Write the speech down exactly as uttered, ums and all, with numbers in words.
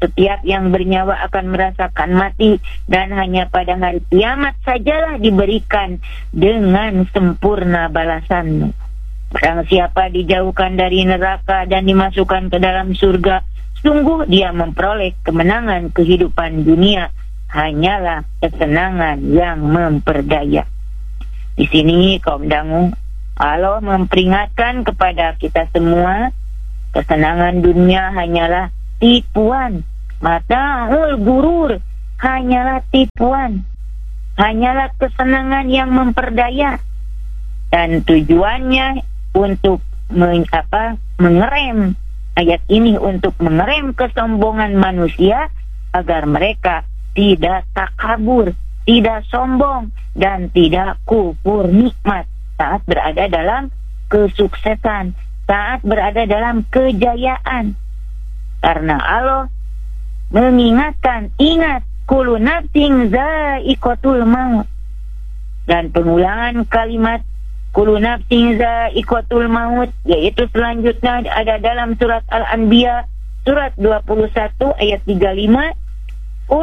Setiap yang bernyawa akan merasakan mati, dan hanya pada hari kiamat sajalah diberikan dengan sempurna balasanmu. Barang siapa dijauhkan dari neraka dan dimasukkan ke dalam surga, sungguh dia memperoleh kemenangan kehidupan dunia, hanyalah kesenangan yang memperdaya. Di sini kaum dangu, Allah memperingatkan kepada kita semua, kesenangan dunia hanyalah tipuan. Mata'ul gurur, hanyalah tipuan, hanyalah kesenangan yang memperdaya, dan tujuannya untuk men, apa, mengerem, ayat ini untuk mengerem kesombongan manusia agar mereka tidak takabur, tidak sombong, dan tidak kufur nikmat saat berada dalam kesuksesan, saat berada dalam kejayaan. Karena Allah mengingatkan, ingat, kullu nafsin za'iqatul maut. Dan pengulangan kalimat kullu nafsin za'iqatul maut, yaitu selanjutnya ada dalam surat Al-Anbiya surat dua puluh satu ayat tiga puluh lima,